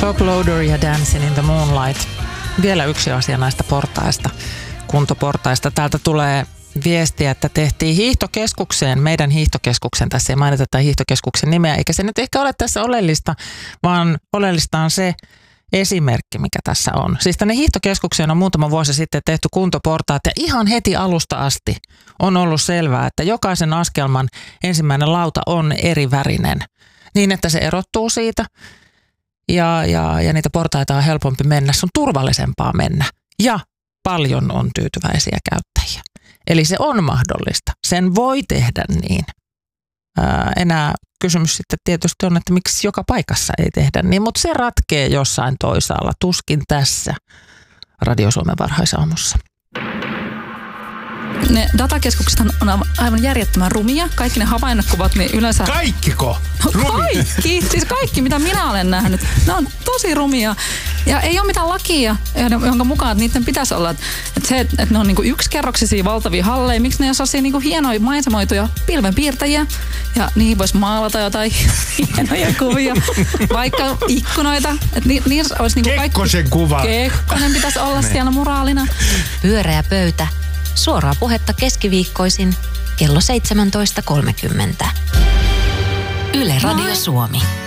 Top Loader ja Dancing in the Moonlight. Vielä yksi asia näistä portaista, kuntoportaista. Täältä tulee viestiä, että tehtiin hiihtokeskukseen, meidän hiihtokeskuksen, tässä ei mainita tämän hiihtokeskuksen nimeä, eikä se nyt ehkä ole tässä oleellista, vaan oleellista on se esimerkki, mikä tässä on. Siis tänne hiihtokeskukseen on muutama vuosi sitten tehty kuntoportaat ja ihan heti alusta asti on ollut selvää, että jokaisen askelman ensimmäinen lauta on eri värinen niin, että se erottuu siitä ja niitä portaita on helpompi mennä, se on turvallisempaa mennä ja paljon on tyytyväisiä käyttäjiä. Eli se on mahdollista. Sen voi tehdä niin. Enää kysymys sitten tietysti on, että miksi joka paikassa ei tehdä niin, mutta se ratkee jossain toisaalla, tuskin tässä Radio Suomen varhaisaamussa. Ne datakeskukset on aivan järjettömän rumia. Kaikki ne havainnekuvat, niin yleensä... Kaikkiko? Kaikki! Siis kaikki, mitä minä olen nähnyt. Ne on tosi rumia. Ja ei ole mitään lakia, jonka mukaan että niiden pitäisi olla. Että ne on niinku yksikerroksisia valtavia halleja. Miksi ne ei ole sellaisia niinku hienoja maisemoituja pilvenpiirtäjiä? Ja niihin voisi maalata jotain hienoja kuvia. Vaikka ikkunoita. Että niissä olisi niinku kaikki... Kekkosen kuva. Kekkonen pitäisi olla siellä muraalina. Pyöreä pöytä. Suoraa puhetta keskiviikkoisin kello 17.30. Yle Radio Suomi.